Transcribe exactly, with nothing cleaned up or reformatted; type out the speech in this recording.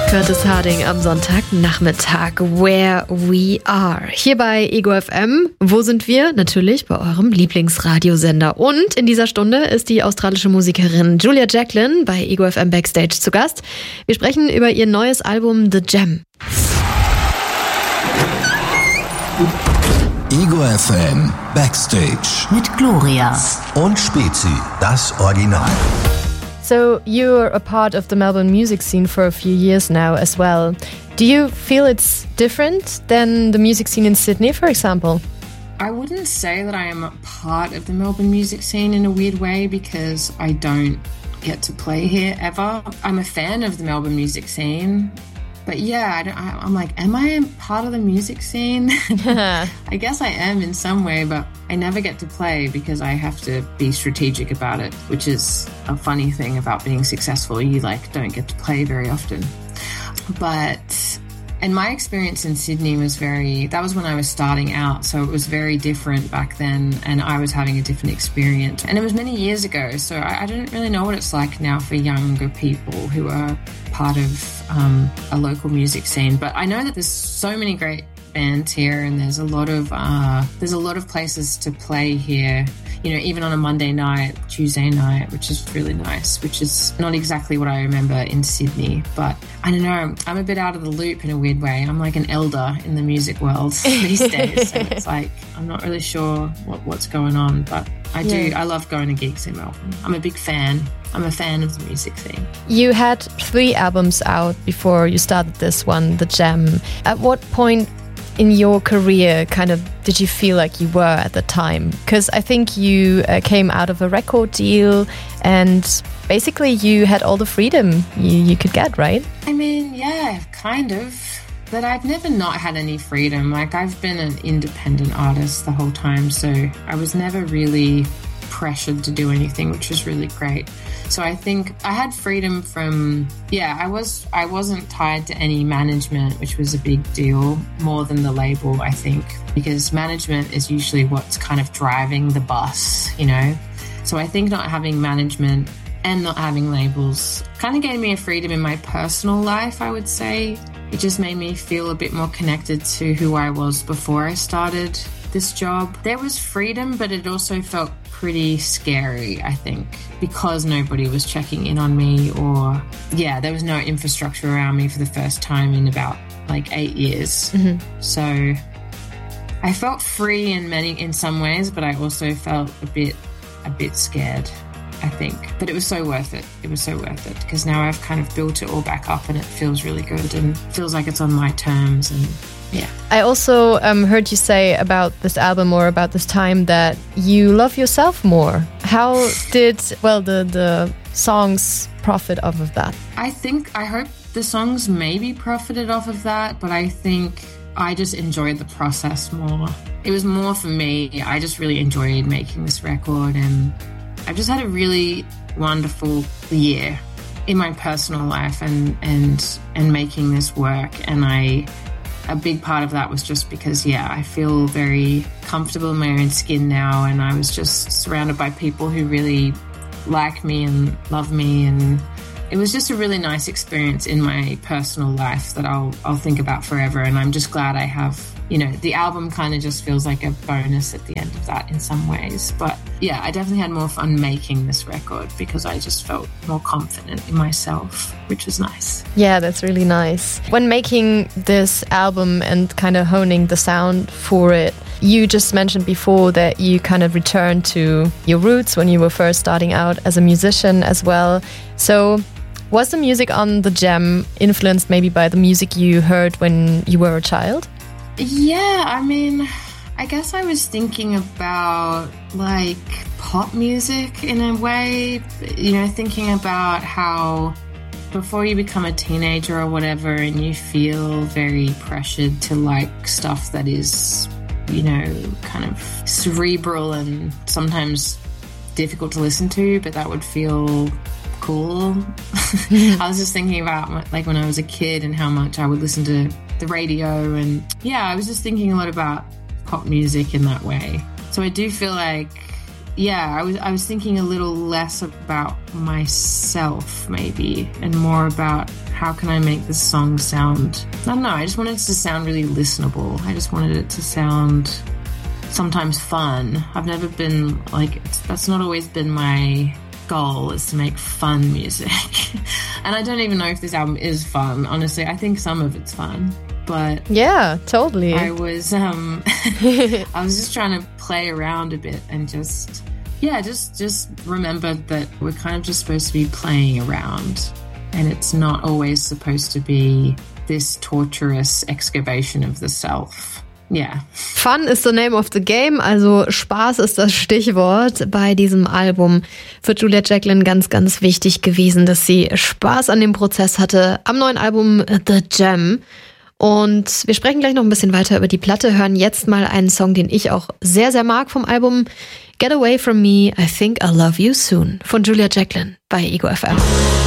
Curtis Harding am Sonntagnachmittag, Where We Are. Hier bei Ego F M. Wo sind wir? Natürlich bei eurem Lieblingsradiosender. Und in dieser Stunde ist die australische Musikerin Julia Jacklin bei Ego F M Backstage zu Gast. Wir sprechen über ihr neues Album The Gem. Ego F M Backstage mit Gloria und Spezi, das Original. So you're a part of the Melbourne music scene for a few years now as well. Do you feel it's different than the music scene in Sydney, for example? I wouldn't say that I am a part of the Melbourne music scene in a weird way because I don't get to play here ever. I'm a fan of the Melbourne music scene. But yeah, I don't, I, I'm like, am I a part of the music scene? I guess I am in some way, but I never get to play because I have to be strategic about it, which is a funny thing about being successful. You like don't get to play very often. But, and my experience in Sydney was very, that was when I was starting out. So it was very different back then and I was having a different experience. And it was many years ago. So I, I don't really know what it's like now for younger people who are part of um, a local music scene. But I know that there's so many great bands here and there's a lot of, uh, there's a lot of places to play here. You know, even on a Monday night, Tuesday night, which is really nice, which is not exactly what I remember in Sydney. But I don't know, I'm a bit out of the loop in a weird way. I'm like an elder in the music world these days. So it's like, I'm not really sure what, what's going on, but I do, yeah. I love going to gigs in Melbourne. I'm a big fan. I'm a fan of the music scene. You had three albums out before you started this one, The Gem. At what point in your career kind of did you feel like you were at the time? Because I think you uh, came out of a record deal and basically you had all the freedom you, you could get, right? I mean, yeah, kind of. But I've never not had any freedom. Like, I've been an independent artist the whole time, so I was never really pressured to do anything, which was really great. So I think I had freedom from, yeah, I was, I wasn't tied to any management, which was a big deal, more than the label, I think, because management is usually what's kind of driving the bus, you know? So I think not having management and not having labels kind of gave me a freedom in my personal life, I would say. It just made me feel a bit more connected to who I was before I started this job. There was freedom, but it also felt pretty scary, I think, because nobody was checking in on me, or yeah, there was no infrastructure around me for the first time in about like eight years. Mm-hmm. So I felt free in many, in some ways, but I also felt a bit, a bit scared, I think. But it was so worth it. It was so worth it because now I've kind of built it all back up and it feels really good and feels like it's on my terms. And yeah. I also um, heard you say about this album or about this time that you love yourself more. How did, well, the, the songs profit off of that? I think, I hope the songs maybe profited off of that, but I think I just enjoyed the process more. It was more for me. I just really enjoyed making this record and I've just had a really wonderful year in my personal life and, and, and making this work. And I, a big part of that was just because, yeah, I feel very comfortable in my own skin now and I was just surrounded by people who really like me and love me, and it was just a really nice experience in my personal life that I'll I'll think about forever. And I'm just glad I have, you know, the album kind of just feels like a bonus at the end of that in some ways. But yeah, I definitely had more fun making this record because I just felt more confident in myself, which was nice. Yeah, that's really nice. When making this album and kind of honing the sound for it, you just mentioned before that you kind of returned to your roots when you were first starting out as a musician as well. So was the music on The Gem influenced maybe by the music you heard when you were a child? Yeah, I mean, I guess I was thinking about like pop music in a way, you know, thinking about how before you become a teenager or whatever and you feel very pressured to like stuff that is, you know, kind of cerebral and sometimes difficult to listen to, but that would feel cool. I was just thinking about like when I was a kid and how much I would listen to the radio, and yeah, I was just thinking a lot about pop music in that way. So I do feel like, yeah, I was I was thinking a little less about myself maybe and more about how can I make this song sound, I don't know, I just wanted it to sound really listenable. I just wanted it to sound sometimes fun. I've never been, like, that's not always been my goal, is to make fun music. And I don't even know if this album is fun, honestly. I think some of it's fun. But yeah, totally. I was um I was just trying to play around a bit and just yeah, just just remember that we're kind of just supposed to be playing around, and it's not always supposed to be this torturous excavation of the self. Yeah. Fun is the name of the game, also Spaß ist das Stichwort bei diesem Album. Für Julia Jacklin ganz, ganz wichtig gewesen, dass sie Spaß an dem Prozess hatte am neuen Album The Jam. Und wir sprechen gleich noch ein bisschen weiter über die Platte, hören jetzt mal einen Song, den ich auch sehr, sehr mag vom Album. Get Away From Me, I Think I'll Love You Soon von Julia Jacklin bei Ego F M.